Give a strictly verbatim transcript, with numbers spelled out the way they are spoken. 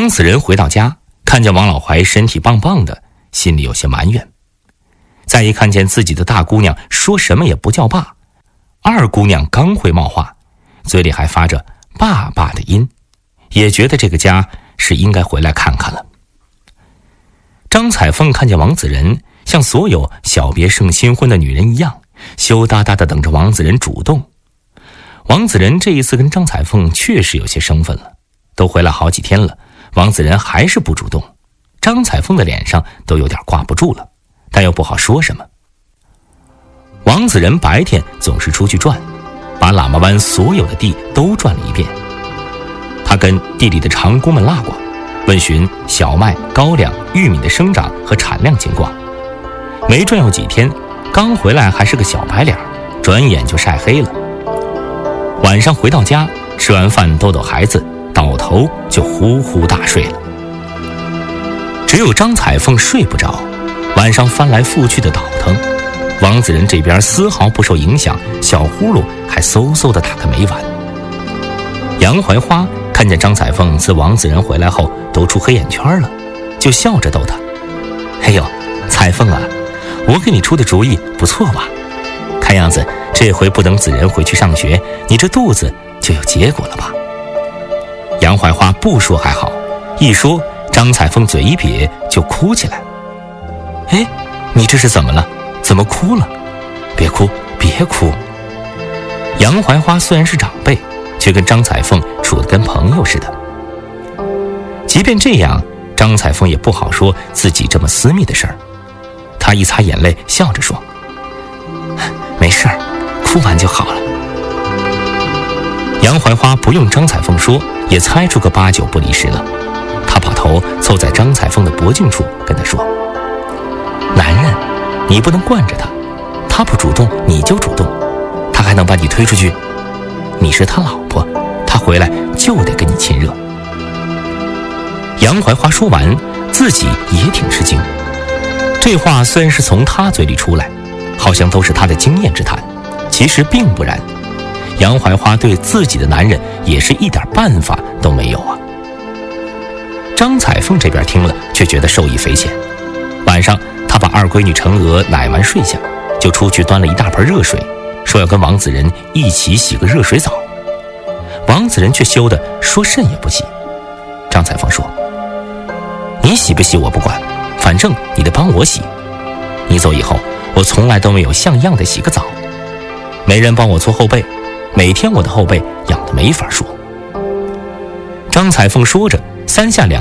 张子仁回到家，看见王老怀身体棒棒的，心里有些埋怨。再一看见自己的大姑娘说什么也不叫爸，二姑娘刚会冒话，嘴里还发着爸爸的音，也觉得这个家是应该回来看看了。张彩凤看见王子仁，像所有小别胜新婚的女人一样，羞答答地等着王子仁主动。王子仁这一次跟张彩凤确实有些生分了，都回来好几天了，王子仁还是不主动，张彩凤的脸上都有点挂不住了，但又不好说什么。王子仁白天总是出去转，把喇嘛湾所有的地都转了一遍。他跟地里的长工们拉呱，问询小麦、高粱、玉米的生长和产量情况。没转悠几天，刚回来还是个小白脸，转眼就晒黑了。晚上回到家，吃完饭逗逗孩子，倒头就呼呼大睡了。只有张彩凤睡不着，晚上翻来覆去的倒腾。王子仁这边丝毫不受影响，小呼噜还嗖嗖地打个没完。杨槐花看见张彩凤自王子仁回来后都出黑眼圈了，就笑着逗他：哎呦，彩凤啊，我给你出的主意不错吧？看样子这回不等子仁回去上学，你这肚子就有结果了吧？杨槐花不说还好，一说张彩凤嘴一瘪就哭起来。哎，你这是怎么了？怎么哭了？别哭，别哭。杨槐花虽然是长辈，却跟张彩凤处得跟朋友似的。即便这样，张彩凤也不好说自己这么私密的事儿。她一擦眼泪，笑着说：没事儿，哭完就好了。杨槐花不用张彩凤说，也猜出个八九不离十了。她把头凑在张彩凤的脖颈处，跟她说：男人你不能惯着他，他不主动你就主动，他还能把你推出去？你是他老婆，他回来就得跟你亲热。杨槐花说完，自己也挺吃惊。这话虽然是从他嘴里出来，好像都是他的经验之谈，其实并不然。杨槐花对自己的男人也是一点办法都没有啊。张彩凤这边听了，却觉得受益匪浅。晚上她把二闺女嫦娥奶完睡下，就出去端了一大盆热水，说要跟王子仁一起洗个热水澡。王子仁却羞得说甚也不洗。张彩凤说：你洗不洗我不管，反正你得帮我洗。你走以后，我从来都没有像样的洗个澡，没人帮我搓后背，每天我的后背痒得没法说。张彩凤说着，三下两